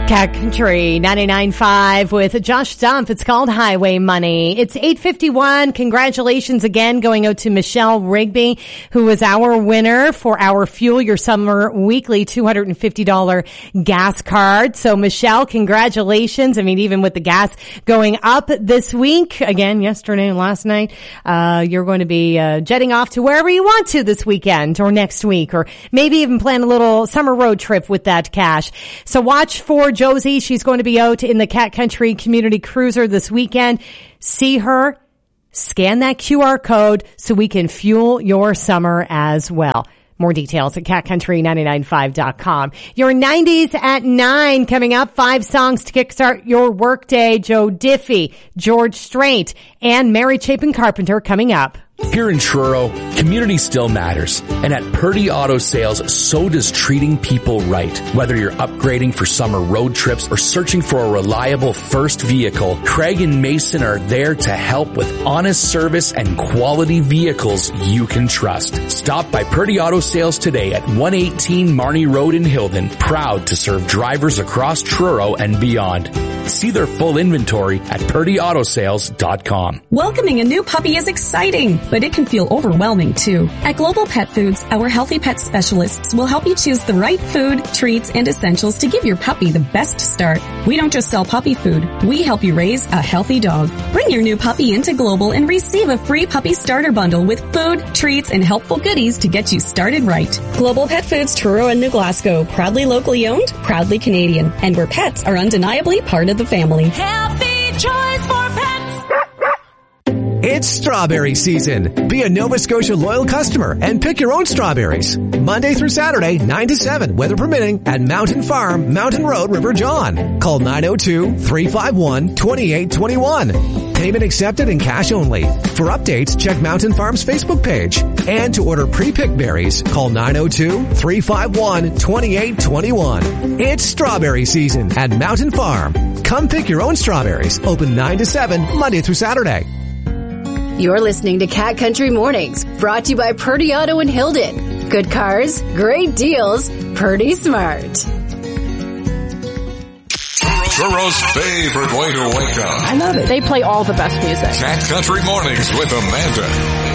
Cat Country 99.5 with Josh Dump. It's called Highway Money. It's 8:51. Congratulations again going out to Michelle Rigby, who was our winner for our Fuel Your Summer Weekly $250 gas card. So Michelle, congratulations. I mean, even with the gas going up this week, again, yesterday and last night, you're going to be jetting off to wherever you want to this weekend or next week, or maybe even plan a little summer road trip with that cash. So watch for Josie. She's going to be out in the Cat Country Community Cruiser this weekend. See her, scan that QR code so we can fuel your summer as well. More details at catcountry995.com. Your 90s at 9 coming up. 5 songs to kickstart your workday. Joe Diffie, George Strait, and Mary Chapin Carpenter coming up. Here in Truro, community still matters. And at Purdy Auto Sales, so does treating people right. Whether you're upgrading for summer road trips or searching for a reliable first vehicle, Craig and Mason are there to help with honest service and quality vehicles you can trust. Stop by Purdy Auto Sales today at 118 Marnie Road in Hilden. Proud to serve drivers across Truro and beyond. See their full inventory at purdyautosales.com. Welcoming a new puppy is exciting, but it can feel overwhelming too. At Global Pet Foods, our healthy pet specialists will help you choose the right food, treats, and essentials to give your puppy the best start. We don't just sell puppy food, we help you raise a healthy dog. Bring your new puppy into Global and receive a free puppy starter bundle with food, treats, and helpful goodies to get you started right. Global Pet Foods, Truro and New Glasgow, proudly locally owned, proudly Canadian, and where pets are undeniably part of the family. Healthy choice for pets. It's strawberry season. Be a Nova Scotia loyal customer and pick your own strawberries. Monday through Saturday, 9 to 7, weather permitting, at Mountain Farm, Mountain Road, River John. Call 902-351-2821. Payment accepted and cash only. For updates, check Mountain Farm's Facebook page. And to order pre-picked berries, call 902-351-2821. It's strawberry season at Mountain Farm. Come pick your own strawberries. Open 9 to 7, Monday through Saturday. You're listening to Cat Country Mornings, brought to you by Purdy Auto in Hilden. Good cars, great deals, Purdy Smart. Turo's favorite way to wake up. I love it. They play all the best music. Cat Country Mornings with Amanda.